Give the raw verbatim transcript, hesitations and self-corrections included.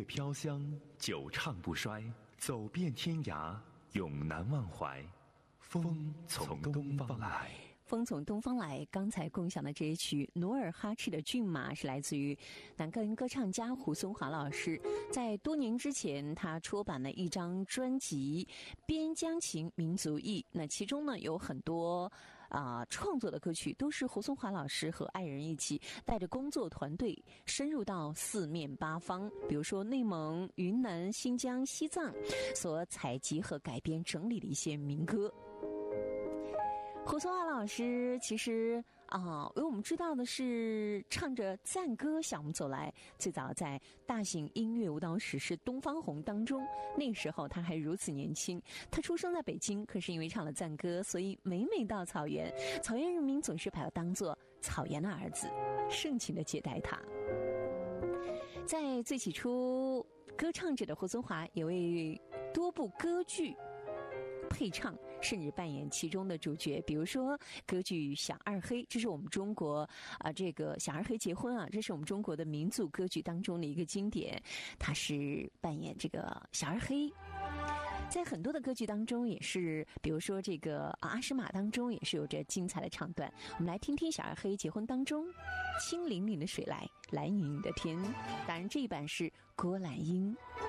飘香，久唱不衰。走遍天涯，永难忘怀。风从东方来。 风从东方来，刚才共享的这一曲努尔哈赤的骏马是来自于男高音歌唱家胡松华老师。在多年之前，他出版了一张专辑《边疆情民族艺》，那其中呢有很多啊、呃、创作的歌曲都是胡松华老师和爱人一起带着工作团队深入到四面八方，比如说内蒙、云南、新疆、西藏，所采集和改编整理的一些民歌。胡松华老师其实啊，为我们知道的是唱着赞歌向我们走来。最早在大型音乐舞蹈史诗《东方红》当中，那时候他还如此年轻。他出生在北京，可是因为唱了赞歌，所以每每到草原，草原人民总是把他当作草原的儿子，盛情的接待他。在最起初，歌唱者的胡松华也为多部歌剧配唱，甚至扮演其中的主角，比如说歌剧《小二黑》，这是我们中国啊、呃，这个小二黑结婚啊，这是我们中国的民族歌剧当中的一个经典，他是扮演这个小二黑。在很多的歌剧当中也是，比如说这个啊阿诗玛当中也是有着精彩的唱段。我们来听听小二黑结婚当中清凌凌的水来，蓝盈盈的天，当然这一版是郭兰英。